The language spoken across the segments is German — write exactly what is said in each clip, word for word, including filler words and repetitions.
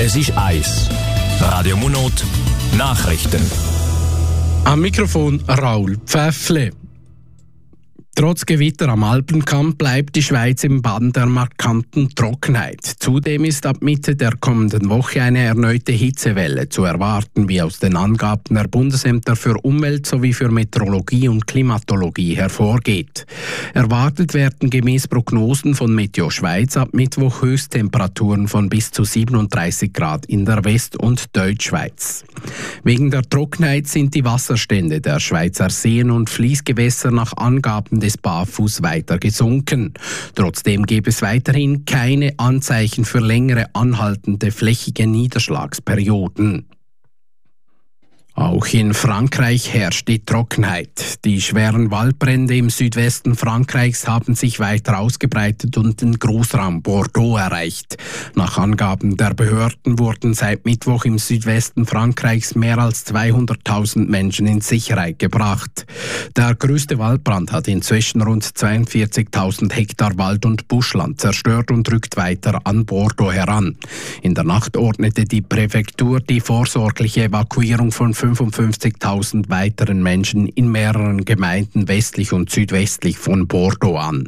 Es ist eins. Radio Monot Nachrichten. Am Mikrofon Raul Pfäffle. Trotz Gewitter am Alpenkamm bleibt die Schweiz im Bann der markanten Trockenheit. Zudem ist ab Mitte der kommenden Woche eine erneute Hitzewelle zu erwarten, wie aus den Angaben der Bundesämter für Umwelt sowie für Meteorologie und Klimatologie hervorgeht. Erwartet werden gemäß Prognosen von Meteo Schweiz ab Mittwoch Höchsttemperaturen von bis zu siebenunddreißig Grad in der West- und Deutschschweiz. Wegen der Trockenheit sind die Wasserstände der Schweizer Seen und Fließgewässer nach Angaben des BAFUS weiter gesunken. Trotzdem gäbe es weiterhin keine Anzeichen für längere anhaltende flächige Niederschlagsperioden. Auch in Frankreich herrscht die Trockenheit. Die schweren Waldbrände im Südwesten Frankreichs haben sich weiter ausgebreitet und den Großraum Bordeaux erreicht. Nach Angaben der Behörden wurden seit Mittwoch im Südwesten Frankreichs mehr als zweihunderttausend Menschen in Sicherheit gebracht. Der größte Waldbrand hat inzwischen rund zweiundvierzigtausend Hektar Wald- und Buschland zerstört und rückt weiter an Bordeaux heran. In der Nacht ordnete die Präfektur die vorsorgliche Evakuierung von fünfundfünfzigtausend weiteren Menschen in mehreren Gemeinden westlich und südwestlich von Bordeaux an.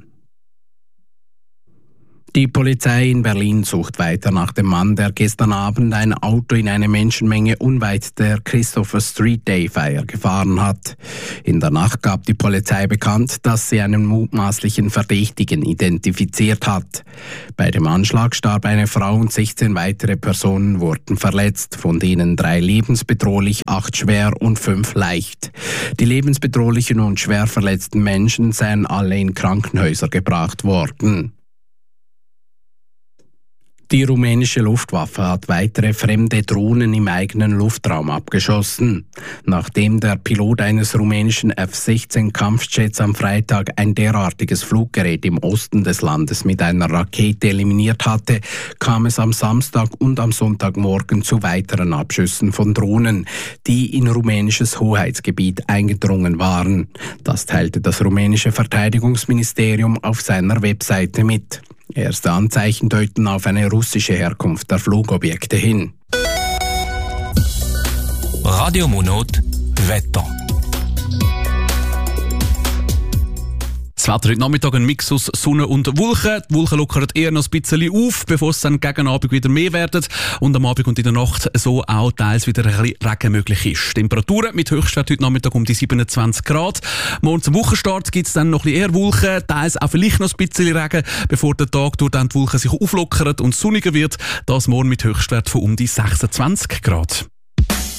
Die Polizei in Berlin sucht weiter nach dem Mann, der gestern Abend ein Auto in eine Menschenmenge unweit der Christopher Street Day Feier gefahren hat. In der Nacht gab die Polizei bekannt, dass sie einen mutmaßlichen Verdächtigen identifiziert hat. Bei dem Anschlag starb eine Frau und sechzehn weitere Personen wurden verletzt, von denen drei lebensbedrohlich, acht schwer und fünf leicht. Die lebensbedrohlichen und schwer verletzten Menschen seien alle in Krankenhäuser gebracht worden. Die rumänische Luftwaffe hat weitere fremde Drohnen im eigenen Luftraum abgeschossen. Nachdem der Pilot eines rumänischen F sechzehn Kampfjets am Freitag ein derartiges Fluggerät im Osten des Landes mit einer Rakete eliminiert hatte, kam es am Samstag und am Sonntagmorgen zu weiteren Abschüssen von Drohnen, die in rumänisches Hoheitsgebiet eingedrungen waren. Das teilte das rumänische Verteidigungsministerium auf seiner Webseite mit. Erste Anzeichen deuten auf eine russische Herkunft der Flugobjekte hin. Radio Monot Wetter. Das Wetter heute Nachmittag ein Mix aus Sonne und Wolken. Die Wolken lockern eher noch ein bisschen auf, bevor es dann gegen Abend wieder mehr werden. Und am Abend und in der Nacht so auch teils wieder ein bisschen Regen möglich ist. Temperaturen mit Höchstwert heute Nachmittag um die siebenundzwanzig Grad. Morgen zum Wochenstart gibt es dann noch ein bisschen eher Wolken, teils auch vielleicht noch ein bisschen Regen, bevor der Tag durch dann die Wolken sich auflockern und sonniger wird. Das morgen mit Höchstwert von um die sechsundzwanzig Grad.